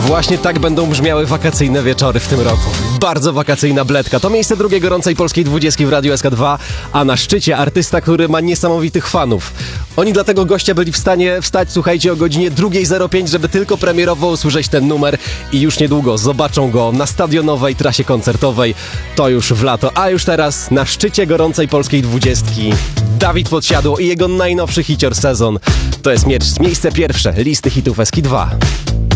Właśnie tak będą brzmiały wakacyjne wieczory w tym roku. Bardzo wakacyjna bledka. To miejsce drugiej gorącej polskiej 20 w Radiu SK2, a na szczycie artysta, który ma niesamowitych fanów. Oni dla tego gościa byli w stanie wstać, słuchajcie, o godzinie 2:05, żeby tylko premierowo usłyszeć ten numer i już niedługo zobaczą go na stadionowej trasie koncertowej. To już w lato, a już teraz na szczycie gorącej polskiej 20 Dawid Podsiadło i jego najnowszy hicior Sezon. To jest miejsce pierwsze listy hitów SK2.